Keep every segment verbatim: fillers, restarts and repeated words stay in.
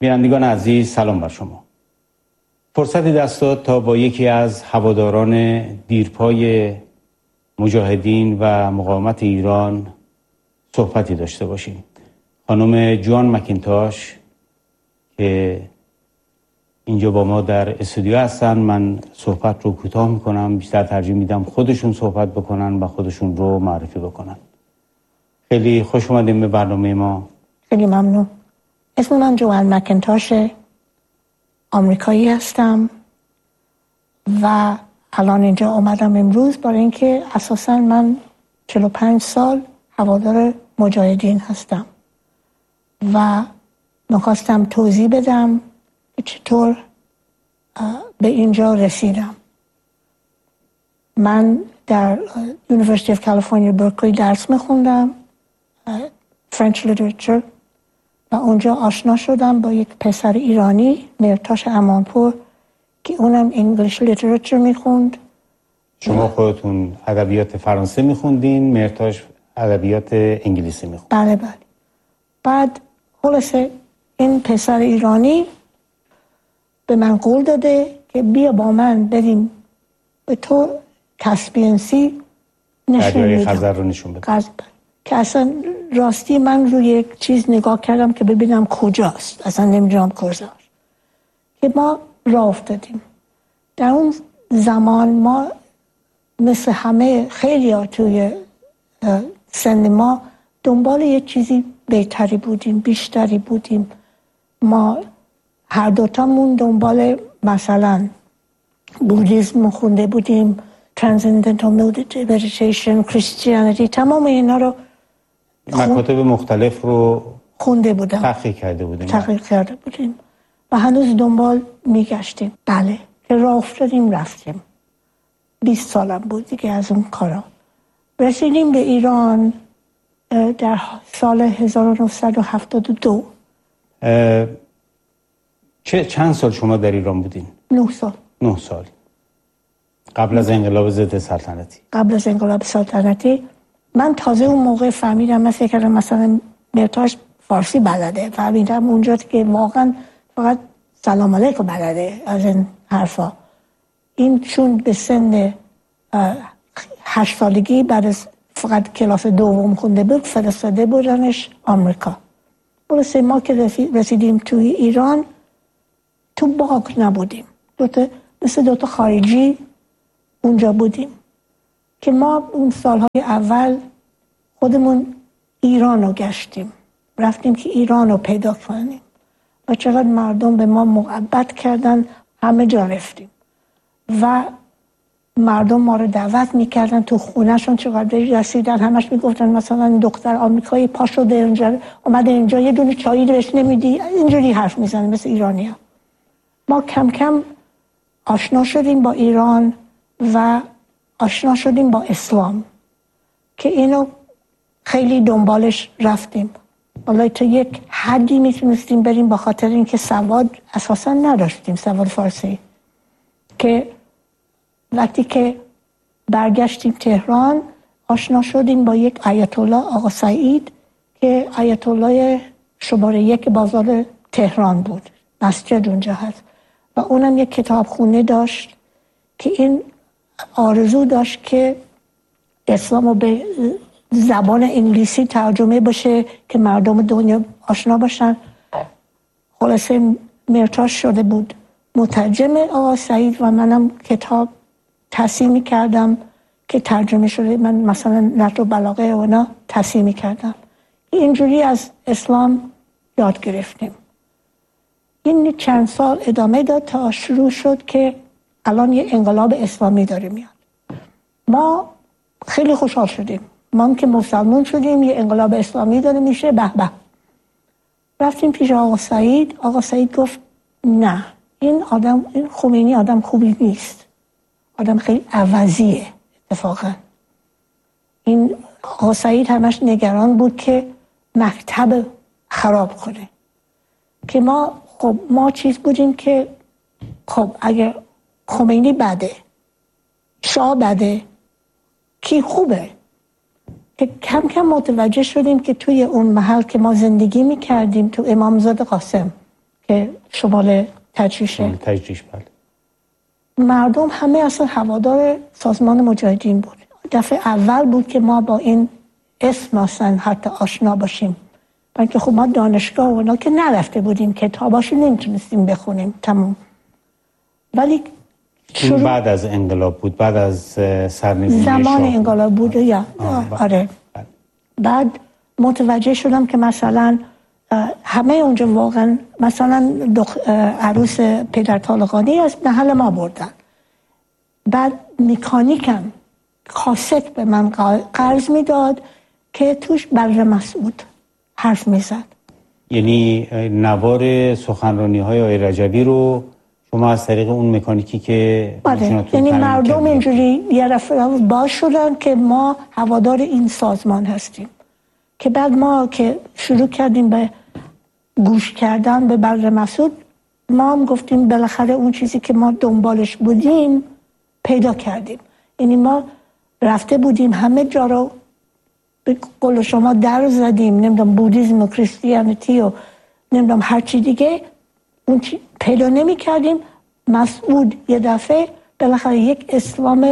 بینندگان عزیز سلام بر شما. فرصتی دست داد تا با یکی از هواداران دیرپای مجاهدین و مقاومت ایران صحبتی داشته باشیم. خانم جوان مکینتاش که اینجا با ما در استودیو هستن. من صحبت رو کوتاه میکنم، بیشتر ترجیح میدم خودشون صحبت بکنن و خودشون رو معرفی بکنن. خیلی خوش اومدیم به برنامه ما. خیلی ممنون. اسم من جوان مکینتاشه، آمریکایی هستم و الان اینجا اومدم امروز برای اینکه اساساً من چهل و پنج سال هوادار مجاهدین هستم و میخواستم توضیح بدم که چطور به اینجا رسیدم. من در یونیورسیتی اف کالیفرنیا برکلی درس میخوندم، فرنچ لیترچر، و اونجا آشنا شدم با یک پسر ایرانی، مرتاش امانپور، که اونم انگلیش لیترچر میخوند. شما خودتون ادبیات فرانسه میخوندین، مرتاش ادبیات انگلیسی میخوند؟ بله بله. بعد خلاصه این پسر ایرانی به من قول داده که بیا با من بریم به تو کاسپین سی نشون میدم، خزر رو نشون بده. که اصلا راستی من روی یک چیز نگاه کردم که ببینم کجاست، اصلا نمیدونم کجاست. که ما راه افتادیم. در اون زمان ما مثل همه خیلی ها توی سن ما دنبال یه چیزی بهتری بودیم، بیشتری بودیم. ما هر دوتامون دنبال مثلا بودیسم خونده بودیم، ترانسندنتال مدیتیشن، کریستیانیتی، تمام اینا رو مکاتب مختلف رو خونده بودم، تحقیق کرده بودیم تحقیق کرده بودیم و هنوز دنبال میگشتیم. بله که راه افتادیم رفتیم. بیست سالم بود دیگه از اون کارا. رسیدیم به ایران در سال هزار و نهصد و هفتاد و دو. چه چند سال شما در ایران بودین؟ نه سال. نه سال. قبل از انقلاب ضد سلطنتی. قبل از انقلاب سلطنتی. من تازه اون موقع فهمیدم مثلا که مثلا مرتاش فارسی بلده. فهمیدم اونجا که واقعا فقط سلام علیکم بلده از این حرفا. این چون به سن هشت سالگی بعد از فقط کلاس دوم خونده بود، فرستاده بودنش آمریکا. خلاصه ما که رسیدیم توی ایران تو باغ نبودیم. دوتا مثل دوتا خارجی اونجا بودیم که ما اون سالهای اول خودمون ایران رو گشتیم. رفتیم که ایران رو پیدا کنیم و چقدر مردم به ما محبت کردن. همه جا رفتیم و مردم ما رو دعوت میکردن تو خونهشون. چقدر رسیدن همش میگفتن مثلا دختر آمریکایی پا شده اینجا، اومده اینجا، یه دونه چایی بهش نمیدی، اینجوری حرف میزنن مثل ایرانی ها. ما کم کم آشنا شدیم با ایران و آشنا شدیم با اسلام که اینو خیلی دنبالش رفتیم. والله تا یک حدی میتونستیم بریم با خاطر اینکه سواد اساسا نداشتیم، سواد فارسی. که وقتی که برگشتیم تهران آشنا شدیم با یک آیت الله آقا سعید که آیت الله شماره یک بازار تهران بود، مسجد اونجا هست و اونم یک کتابخونه داشت که این آرزو داشت که اسلام رو به زبان انگلیسی ترجمه بشه که مردم دنیا آشنا باشن. خلاصه مرتاش شده بود مترجم آقا سعید و منم کتاب تصحیح کردم که ترجمه شده. من مثلا نحو و بلاغه و اینا تصحیح کردم. اینجوری از اسلام یاد گرفتیم. این چند سال ادامه داد تا شروع شد که الان یه انقلاب اسلامی داره میاد. ما خیلی خوشحال شدیم. ما که مسلمان شدیم یه انقلاب اسلامی داره میشه، به به. رفتیم پیش آقا سعید. آقا سعید گفت نه، این آدم، این خمینی آدم خوبی نیست، آدم خیلی عوضیه. اتفاقا این آقا سعید همش نگران بود که مکتب خراب کنه. که ما خب ما چیز بودیم که خب اگر خمینی بده، شاه بده، کی خوبه؟ که کم کم متوجه شدیم که توی اون محل که ما زندگی میکردیم، تو امامزاده قاسم که شمال تجریشه. تجریش بله. مردم همه اصلا هوادار سازمان مجاهدین بود. دفعه اول بود که ما با این اسم اصلا حتی آشنا باشیم. بلکه خب ما دانشگاه و اونا که نرفته بودیم، کتاباشو نمیتونستیم بخونیم تموم. ولی شروع... این بعد از انقلاب بود، بعد از سرنگونی شاه زمان انقلاب بود. بود. یا آره. بله. بعد متوجه شدم که مثلا همه اونجا واقعا مثلا دخ... عروس پدر طالقانی از محل ما بردن. بعد مکانیکم کاست به من قرض میداد که توش بر مسعود حرف میزد. یعنی نوار سخنرانی های آقای رجبی رو شما از طریق اون مکانیکی که بله. یعنی مردم اینجوری یه رفت باز شدن که ما هوادار این سازمان هستیم. که بعد ما که شروع کردیم به گوش کردن به بر مسعود، ما هم گفتیم بالاخره اون چیزی که ما دنبالش بودیم پیدا کردیم. یعنی ما رفته بودیم همه جا رو به قول شما در زدیم، نمیدونم بودیزم و کریستیانیتی و نمیدونم هر چی دیگه، اون چی پیدا نمی کردیم. مسعود یه دفعه بالاخره یک اسلام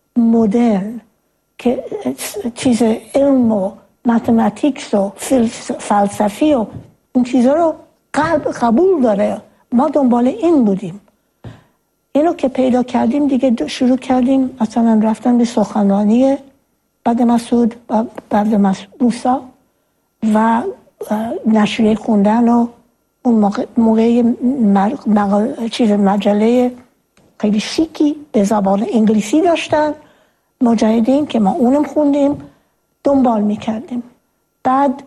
مدرن که چیز علم و متماتیکس و فلسفی و این چیزا رو قبول داره. ما دنبال این بودیم. اینو که پیدا کردیم دیگه شروع کردیم مثلا رفتن به سخنرانی بعد مسعود و بعد موسی و نشریه خوندن و اون موقع, موقع مقال... چیز مجله خیلی شیکی به زبان انگلیسی داشتن مجاهدین که ما اونم خوندیم دنبال میکردیم. بعد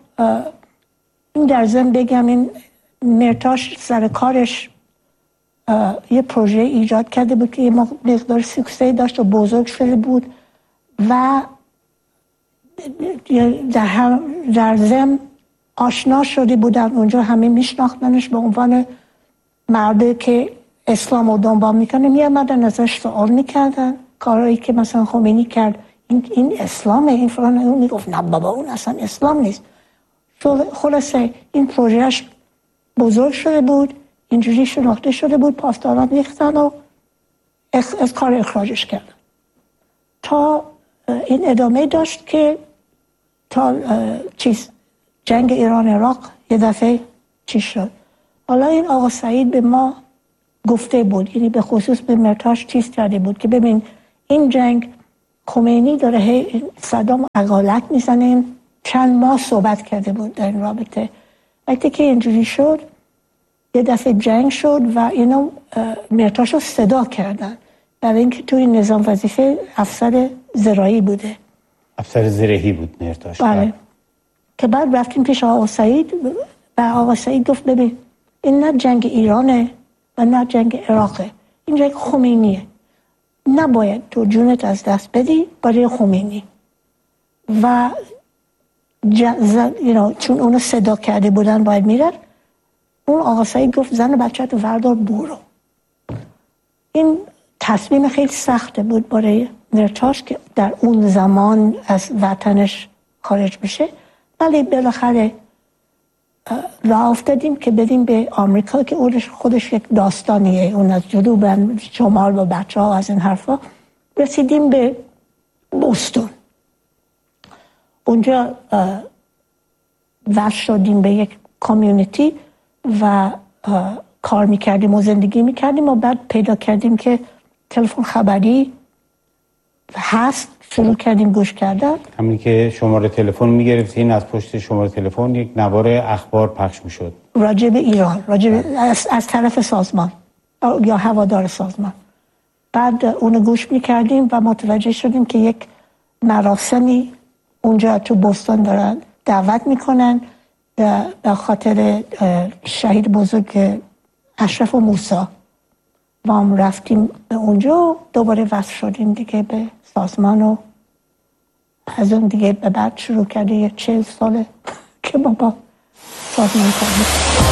این در ضمن بگم این مرتاش سر کارش یه پروژه ایجاد کرده بود که یه مقدار سوکسه داشت و بزرگ شده بود و در, در ضمن آشنا شده بودن اونجا، همه میشناختنش به عنوان مرده که اسلام رو دنبال میکنه. میامدن ازش سوال میکردن کارهایی که مثلا خمینی کرد، این, این اسلامه، این فلان. اون میگفت نه بابا اون اصلا اسلام نیست. خلاصه این پروژهش بزرگ شده بود، اینجوری شناخته شده بود، پاسداران ریختن و از کار اخراجش کردن. تا این ادامه داشت که تا چیز جنگ ایران عراق یه دفعه چی شد. حالا این آقا سعید به ما گفته بود، یعنی به خصوص به مرتاش چیز کرده بود که ببین این جنگ خمینی داره هی صدام عقالت میزنه. چند ماه صحبت کرده بود در این رابطه. وقتی که اینجوری شد یه دفعه جنگ شد و اینو مرتاش رو صدا کردن برای اینکه توی نظام وظیفه افسر زراعی بوده. افسر زرهی بود مرتاش. بله. که بعد رفتیم پیش آقا سعید و آقا سعید گفت ببین این نه جنگ ایرانه و نه جنگ عراقه، این جنگ خمینیه. نباید تو جونت از دست بدی برای خمینی. و جز... you know, چون اونو صدا کرده بودن باید میرد. اون آقا سعید گفت زن و بچه تو وردار برو. این تصمیم خیلی سخته بود برای مرتاش که در اون زمان از وطنش خارج بشه، ولی بالاخره راه افتادیم که بریم به آمریکا که اونش خودش یک داستانیه. اون از جنوب شمال و بچه ها از این حرفا. رسیدیم به بوستون. اونجا وصل شدیم به یک کامیونیتی و کار میکردیم و زندگی میکردیم و بعد پیدا کردیم که تلفن خبری هست. شروع کردیم گوش کردن. همین که شماره تلفن میگرفتین از پشت شماره تلفن یک نوار اخبار پخش میشد راجع به ایران، راجع به از, از طرف سازمان یا هوادار سازمان. بعد اونو گوش میکردیم و متوجه شدیم که یک مراسمی اونجا تو بوستون دارن دعوت میکنن به خاطر شهید بزرگ اشرف و موسی. و هم رفتیم به اونجا و دوباره وصل شدیم دیگه به سازمان و از اون دیگه به بعد شروع کرده یه چهل ساله که ما با سازمان کردیم.